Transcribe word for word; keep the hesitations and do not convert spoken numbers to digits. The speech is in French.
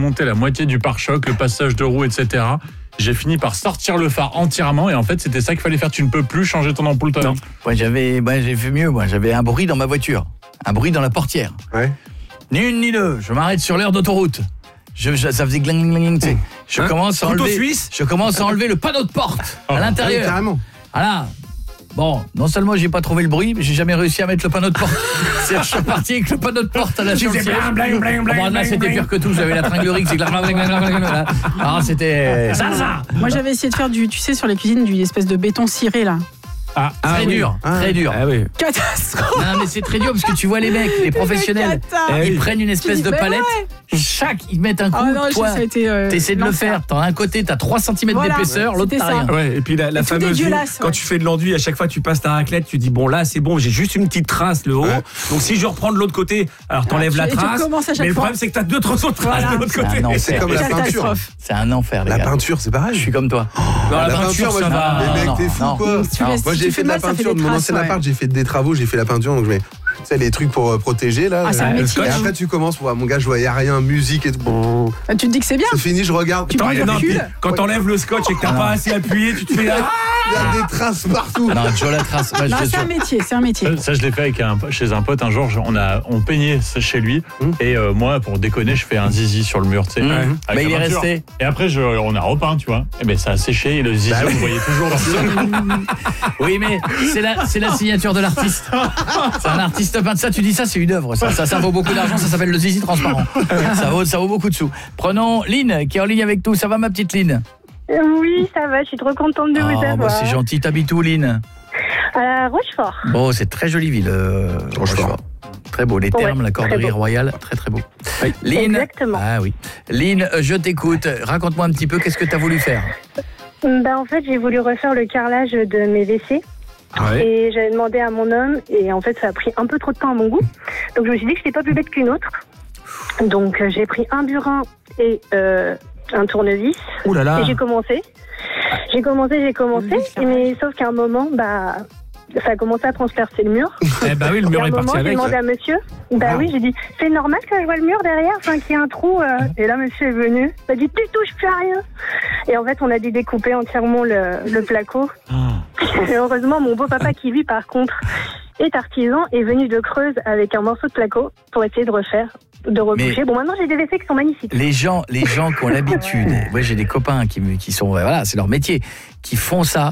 démonté la moitié du pare-choc, le passage de roue, et cetera. J'ai fini par sortir le phare entièrement et en fait, c'était ça qu'il fallait faire. Tu ne peux plus changer ton ampoule toi-même. Ouais, j'avais, ouais, j'ai fait mieux. Moi, j'avais un bruit dans ma voiture, un bruit dans la portière. Ouais. Ni une ni deux. Je m'arrête sur l'aire d'autoroute. Je, je, ça faisait gling gling gling. Tu sais. Je Hein commence à Couteau enlever. suisse Je commence à enlever le panneau de porte Oh. à l'intérieur. Ah oui, carrément. Voilà. Bon, non seulement j'ai pas trouvé le bruit, mais j'ai jamais réussi à mettre le panneau de porte. C'est je suis parti avec le panneau de porte à la Tu faisais bling, bling, bling, Bon, là, bling, c'était bling. pire que tout. J'avais la tringlerie, c'est là. Ah, c'était ça, ça. Moi, j'avais essayé de faire du, tu sais, sur les cuisines, du espèce de béton ciré, là. Ah, Ah très oui. dur, Ah. très dur. Ah oui. Catastrophe. Non, mais c'est très dur parce que tu vois les mecs, les professionnels, cata. ils oui. prennent une espèce dis, de mais palette, chaque, ils mettent un coup, Ah non, toi, ça a été. Euh, t'essaies de le l'enfer. faire, t'en as un côté, t'as trois centimètres Voilà, d'épaisseur, l'autre c'était t'as ça. rien. Ouais, et puis la, la Et tout fameuse vue, dégueulasse, quand ouais. tu fais de l'enduit, à chaque fois que tu passes ta raclette, tu dis bon là c'est bon, j'ai juste une petite trace le haut. Ouais. Donc si je reprends de l'autre côté, alors t'enlèves la Et tu trace. recommences à chaque Mais le fois. problème c'est que t'as deux trois autres traces Voilà. de l'autre C'est côté. un enfer. C'est comme la peinture. Catastrophe. C'est un enfer, les La gars. peinture, c'est pareil. Je suis comme toi. Non, la, La peinture, moi, ça je- va. Mais mec, non, t'es fou non. quoi. Tu laisses- Moi, si j'ai tu fait fais de la mal, ça fait peinture des de mon traces, ancien ouais. appart, j'ai fait des travaux, j'ai fait la peinture, donc je mets, tu sais, les trucs pour euh, protéger là. Ah, c'est un Et métier. après, tu commences, ouais, mon gars, je voyais rien, musique et tout. Bon, Ah, tu te dis que c'est bien. c'est fini, je regarde. Tu Attends, prends du non, recul. puis, quand t'enlèves le scotch et que t'as pas assez appuyé, tu te fais ah. Il y a des traces partout. Non, Joe la trace. Moi, je Non, te c'est un jure. métier, c'est un métier. Ça, ça, je l'ai fait avec un, chez un pote un jour. je- On a, on peignait ça chez lui Mmh. et euh, moi, pour déconner, je fais un zizi sur le mur, tu sais. Mmh. avec Bah, la il est peinture. resté. Et après, je, on a repeint, tu vois. Et ben, ça a séché et le zizi, Bah on oui. le voyait toujours dans le sol. Oui, mais c'est la, c'est la signature de l'artiste. C'est un artiste peintre. Ça, tu dis ça, c'est une œuvre. Ça, ça, ça vaut beaucoup d'argent. Ça s'appelle le zizi transparent. Ça vaut, ça vaut beaucoup de sous. Prenons Lynn, qui est en ligne avec nous. Ça va, ma petite Lynn? Oui, ça va, je suis trop contente de vous Oh, bah, avoir. c'est gentil. T'habites où, Lynn? À Rochefort. Bon, c'est très jolie ville. euh, Rochefort. Très beau. Les termes, Ouais, la corderie très beau. royale, très très beau. Lynn, Exactement. ah oui. Lynn, euh, je t'écoute. Raconte-moi un petit peu, qu'est-ce que tu as voulu faire? Ben, en fait, j'ai voulu refaire le carrelage de mes W C. Ouais. Et j'avais demandé à mon homme, et en fait, ça a pris un peu trop de temps à mon goût. Donc, je me suis dit que je n'étais pas plus bête qu'une autre. Donc, euh, j'ai pris un burin et euh, un tournevis. Ouh là là. Et j'ai commencé. J'ai commencé, j'ai commencé. Oui, Mais sauf qu'à un moment, bah, ça a commencé à transpercer le mur. Eh bah oui, le Et mur à un est moment, parti j'ai avec. demandé à monsieur. Bah Ah. oui, j'ai dit, c'est normal que je vois le mur derrière, enfin qu'il y a un trou. euh. Et là, monsieur est venu. Il m'a dit, tu touches plus à rien. Et en fait, on a dû découper entièrement le, le placo. Et heureusement, mon beau-papa, qui lui, par contre, est artisan, est venu de Creuse avec un morceau de placo pour essayer de refaire, de reboucher. Mais- Bon, maintenant, j'ai des W C qui sont magnifiques. Les gens, les gens qui ont l'habitude, moi j'ai des copains qui, me- qui sont, voilà, c'est leur métier, qui font ça,